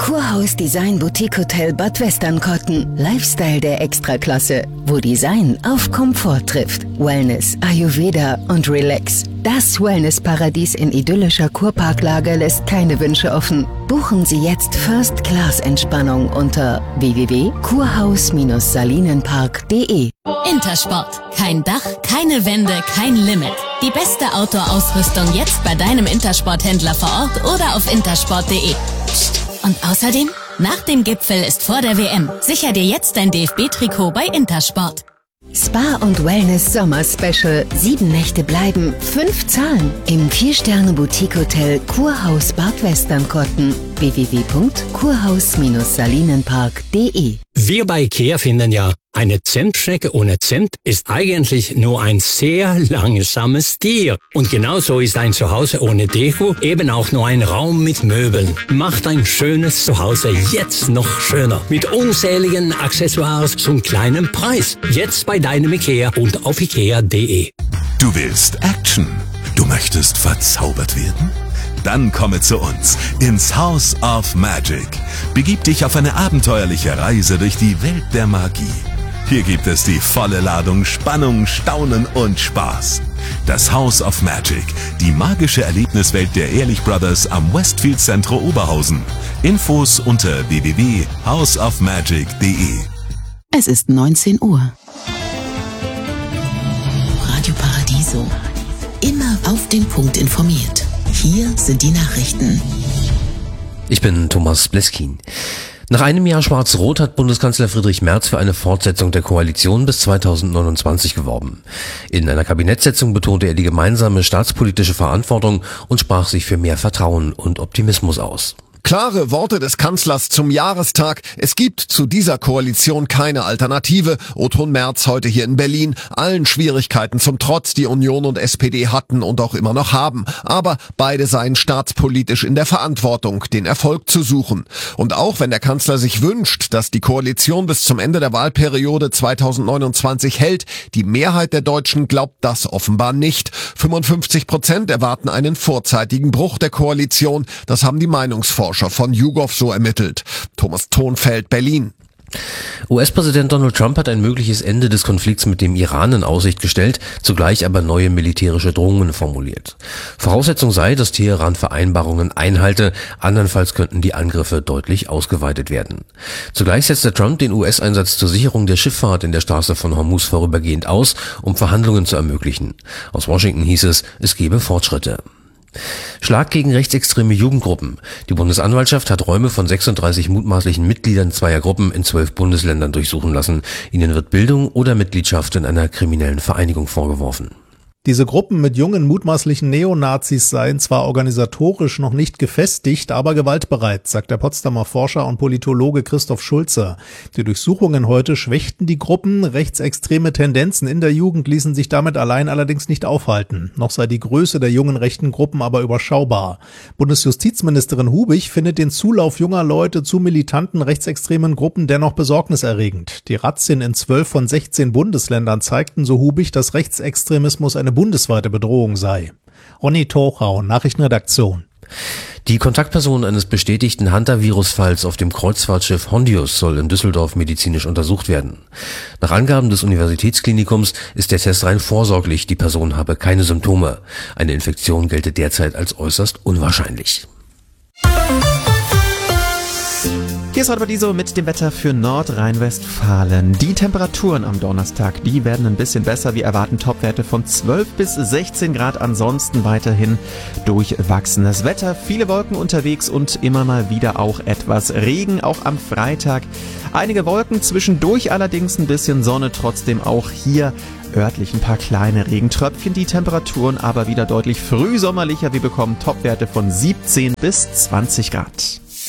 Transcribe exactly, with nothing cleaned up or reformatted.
Kurhaus Design Boutique Hotel Bad Westernkotten. Lifestyle der Extraklasse, wo Design auf Komfort trifft. Wellness, Ayurveda und Relax. Das Wellness-Paradies in idyllischer Kurparklage lässt keine Wünsche offen. Buchen Sie jetzt First-Class-Entspannung unter w w w punkt kurhaus salinenpark punkt de. Intersport. Kein Dach, keine Wände, kein Limit. Die beste Outdoor-Ausrüstung jetzt bei deinem Intersport-Händler vor Ort oder auf intersport punkt de. Psst. Und außerdem, nach dem Gipfel ist vor der W M. Sicher dir jetzt dein D F B-Trikot bei Intersport. Spa und Wellness Sommer Special. Sieben Nächte bleiben, fünf zahlen. Im Vier-Sterne-Boutique-Hotel Kurhaus Bad Westernkotten. w w w punkt kurhaus salinenpark punkt de. Wir bei IKEA finden ja, eine Zentschnecke ohne Zimt ist eigentlich nur ein sehr langsames Tier. Und genauso ist ein Zuhause ohne Deko eben auch nur ein Raum mit Möbeln. Macht ein schönes Zuhause jetzt noch schöner. Mit unzähligen Accessoires zum kleinen Preis. Jetzt bei deinem IKEA und auf ikea punkt de. Du willst Action? Du möchtest verzaubert werden? Dann komme zu uns ins House of Magic. Begib dich auf eine abenteuerliche Reise durch die Welt der Magie. Hier gibt es die volle Ladung Spannung, Staunen und Spaß. Das House of Magic, die magische Erlebniswelt der Ehrlich Brothers am Westfield Centro Oberhausen. Infos unter w w w punkt house of magic punkt de. Es ist neunzehn Uhr. Radio Paradiso. Immer auf den Punkt informiert. Hier sind die Nachrichten. Ich bin Thomas Bleskin. Nach einem Jahr Schwarz-Rot hat Bundeskanzler Friedrich Merz für eine Fortsetzung der Koalition bis zweitausendneunundzwanzig geworben. In einer Kabinettssitzung betonte er die gemeinsame staatspolitische Verantwortung und sprach sich für mehr Vertrauen und Optimismus aus. Klare Worte des Kanzlers zum Jahrestag. Es gibt zu dieser Koalition keine Alternative. O-Ton Merz heute hier in Berlin. Allen Schwierigkeiten zum Trotz, die Union und S P D hatten und auch immer noch haben. Aber beide seien staatspolitisch in der Verantwortung, den Erfolg zu suchen. Und auch wenn der Kanzler sich wünscht, dass die Koalition bis zum Ende der Wahlperiode zweitausendneunundzwanzig hält, die Mehrheit der Deutschen glaubt das offenbar nicht. fünfundfünfzig Prozent erwarten einen vorzeitigen Bruch der Koalition. Das haben die Meinungsforscher von YouGov so ermittelt. Thomas Thonfeld, Berlin. U S-Präsident Donald Trump hat ein mögliches Ende des Konflikts mit dem Iran in Aussicht gestellt, zugleich aber neue militärische Drohungen formuliert. Voraussetzung sei, dass Teheran Vereinbarungen einhalte, andernfalls könnten die Angriffe deutlich ausgeweitet werden. Zugleich setzte Trump den U S-Einsatz zur Sicherung der Schifffahrt in der Straße von Hormuz vorübergehend aus, um Verhandlungen zu ermöglichen. Aus Washington hieß es, es gebe Fortschritte. Schlag gegen rechtsextreme Jugendgruppen. Die Bundesanwaltschaft hat Räume von sechsunddreißig mutmaßlichen Mitgliedern zweier Gruppen in zwölf Bundesländern durchsuchen lassen. Ihnen wird Bildung oder Mitgliedschaft in einer kriminellen Vereinigung vorgeworfen. Diese Gruppen mit jungen mutmaßlichen Neonazis seien zwar organisatorisch noch nicht gefestigt, aber gewaltbereit, sagt der Potsdamer Forscher und Politologe Christoph Schulze. Die Durchsuchungen heute schwächten die Gruppen, rechtsextreme Tendenzen in der Jugend ließen sich damit allein allerdings nicht aufhalten. Noch sei die Größe der jungen rechten Gruppen aber überschaubar. Bundesjustizministerin Hubich findet den Zulauf junger Leute zu militanten rechtsextremen Gruppen dennoch besorgniserregend. Die Razzien in zwölf von sechzehn Bundesländern zeigten, so Hubich, dass Rechtsextremismus eine bundesweite Bedrohung sei. Ronny Tochau, Nachrichtenredaktion. Die Kontaktperson eines bestätigten Hunter-Virus-Falls auf dem Kreuzfahrtschiff Hondius soll in Düsseldorf medizinisch untersucht werden. Nach Angaben des Universitätsklinikums ist der Test rein vorsorglich, die Person habe keine Symptome. Eine Infektion gelte derzeit als äußerst unwahrscheinlich. Hier ist Radio Paradiso mit dem Wetter für Nordrhein-Westfalen. Die Temperaturen am Donnerstag, die werden ein bisschen besser. Wir erwarten Topwerte von zwölf bis sechzehn Grad, ansonsten weiterhin durchwachsenes Wetter. Viele Wolken unterwegs und immer mal wieder auch etwas Regen, auch am Freitag. Einige Wolken, zwischendurch allerdings ein bisschen Sonne, trotzdem auch hier örtlich ein paar kleine Regentröpfchen. Die Temperaturen aber wieder deutlich frühsommerlicher. Wir bekommen Topwerte von siebzehn bis zwanzig Grad.